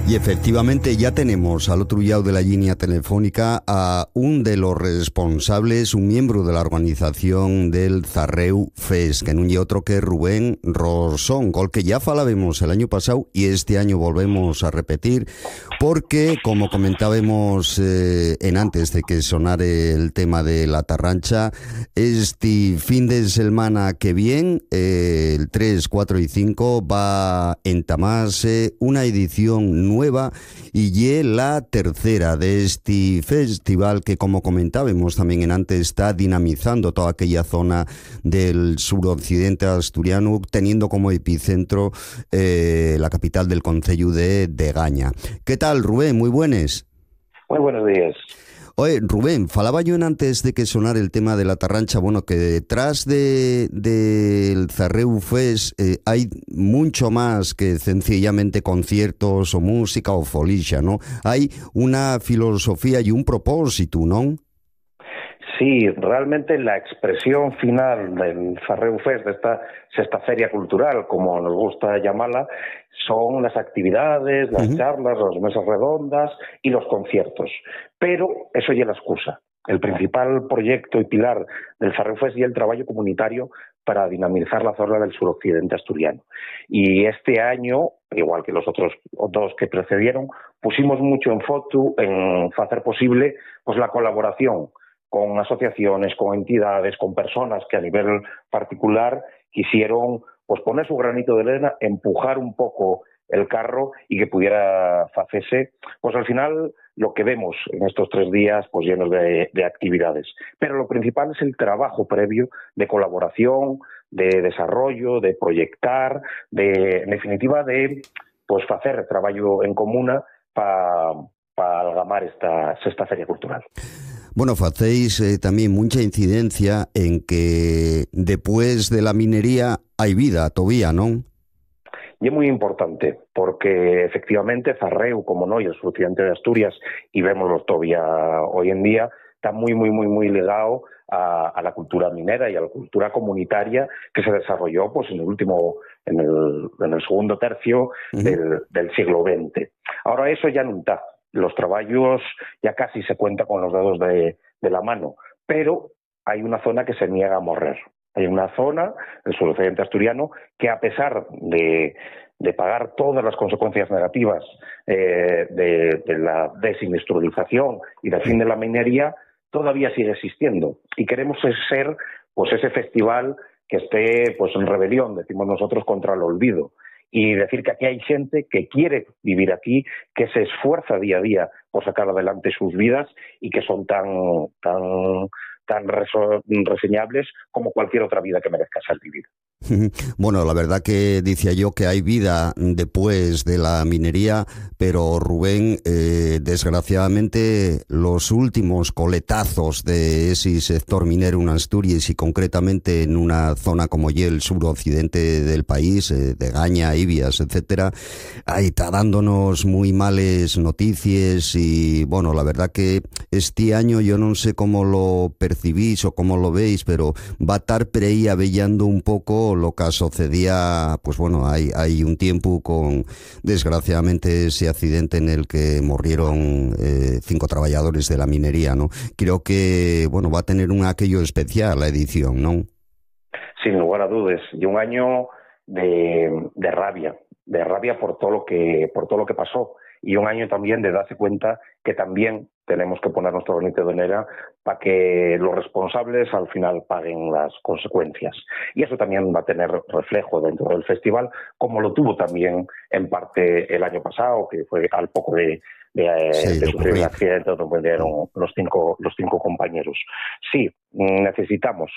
Y efectivamente ya tenemos al otro lado de la línea telefónica a un de los responsables, un miembro de la organización del Zarreu Fest, que no y otro que Rubén Rosón, con el que ya falábamos el año pasado y este año volvemos a repetir, porque como comentábamos en antes de que sonara el tema de la tarrancha, este fin de semana que viene, el 3, 4 y 5, va a entamarse una edición nueva y la tercera de este festival que, como comentábamos también en antes, está dinamizando toda aquella zona del suroccidente asturiano, teniendo como epicentro la capital del concello de Degaña. ¿Qué tal, Rubén? Muy buenas. Muy buenos días. Oye, Rubén, falaba yo en antes de que sonara el tema de la tarrancha, bueno, que detrás del Zarreu Fest hay mucho más que sencillamente conciertos o música o folixa, ¿no? Hay una filosofía y un propósito, ¿no? Sí, realmente la expresión final del Zarreu Fest, de esta sexta feria cultural, como nos gusta llamarla, son las actividades, las charlas, las mesas redondas y los conciertos. Pero eso ya es la excusa. El principal proyecto y pilar del Zarreu Fest y el trabajo comunitario para dinamizar la zona del suroccidente asturiano. Y este año, igual que los otros dos que precedieron, pusimos mucho en foco en hacer posible pues la colaboración con asociaciones, con entidades, con personas que a nivel particular quisieron pues poner su granito de arena, empujar un poco el carro y que pudiera hacerse, pues al final lo que vemos en estos 3 días pues llenos de actividades. Pero lo principal es el trabajo previo de colaboración, de desarrollo, de proyectar, en definitiva de pues hacer trabajo en comuna para algamar esta sexta feria cultural. Bueno, facéis también mucha incidencia en que después de la minería hay vida todavía, ¿no? Y es muy importante, porque efectivamente Zarreu, como no, y el suroccidente de Asturias, y vémoslo todavía hoy en día, está muy ligado a la cultura minera y a la cultura comunitaria que se desarrolló pues en el segundo tercio del siglo XX. Ahora eso ya no está. Los trabajos ya casi se cuenta con los dedos de la mano, pero hay una zona que se niega a morrer. Hay una zona, el suroccidente asturiano, que a pesar de pagar todas las consecuencias negativas de la desindustrialización y del fin de la minería, todavía sigue existiendo. Y queremos ser pues ese festival que esté pues en rebelión, decimos nosotros, contra el olvido. Y decir que aquí hay gente que quiere vivir aquí, que se esfuerza día a día por sacar adelante sus vidas y que son tan reseñables como cualquier otra vida que merezca ser vivida. Bueno, la verdad que decía yo que hay vida después de la minería, pero Rubén, desgraciadamente los últimos coletazos de ese sector minero en Asturias y concretamente en una zona como el suroccidente del país, Degaña, Ibias, etcétera, ahí está dándonos muy males noticias y bueno, la verdad que este año yo no sé cómo lo percibís o cómo lo veis, pero va a estar por ahí avellando un poco lo que sucedía, pues bueno, hay un tiempo con, desgraciadamente, ese accidente en el que murieron 5 trabajadores de la minería, ¿no? Creo que, bueno, va a tener un aquello especial la edición, ¿no? Sin lugar a dudas, y un año de rabia por todo lo que pasó, y un año también de darse cuenta que también tenemos que poner nuestro granito de arena para que los responsables al final paguen las consecuencias. Y eso también va a tener reflejo dentro del festival, como lo tuvo también en parte el año pasado, que fue al poco de sufrir un accidente donde murieron los cinco compañeros. Sí, necesitamos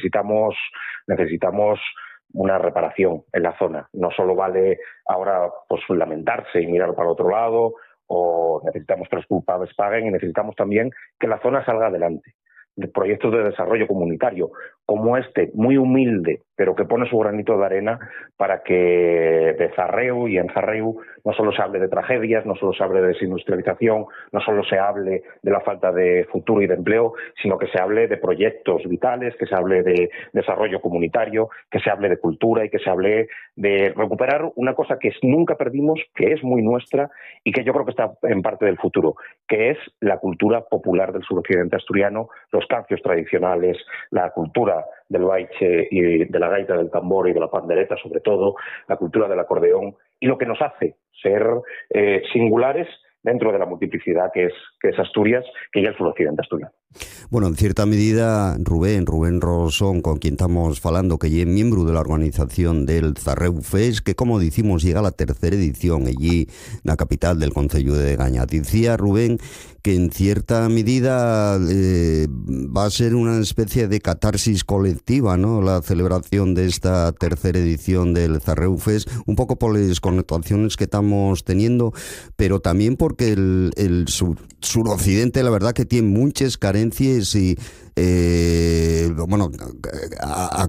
una reparación en la zona. No solo vale ahora pues lamentarse y mirar para otro lado, o necesitamos que los culpables paguen, y necesitamos también que la zona salga adelante. De proyectos de desarrollo comunitario, como este, muy humilde, pero que pone su granito de arena para que de Zarreu y en Zarreu no solo se hable de tragedias, no solo se hable de desindustrialización, no solo se hable de la falta de futuro y de empleo, sino que se hable de proyectos vitales, que se hable de desarrollo comunitario, que se hable de cultura y que se hable de recuperar una cosa que nunca perdimos, que es muy nuestra y que yo creo que está en parte del futuro, que es la cultura popular del suroccidente asturiano, los canciones tradicionales, la cultura del baiche y de la gaita del tambor y de la pandereta sobre todo, la cultura del acordeón y lo que nos hace ser singulares dentro de la multiplicidad que es Asturias, que ya es el suroccidente asturiano. Bueno, en cierta medida, Rubén Rosón, con quien estamos falando, que es miembro de la organización del Zarreu Fest, que como decimos llega a la tercera edición allí en la capital del concello de Gaña. Decía Rubén que en cierta medida va a ser una especie de catarsis colectiva, ¿no?, la celebración de esta tercera edición del Zarreu Fest, un poco por las connotaciones que estamos teniendo, pero también porque el suroccidente, la verdad que tiene muchas carencias y bueno, a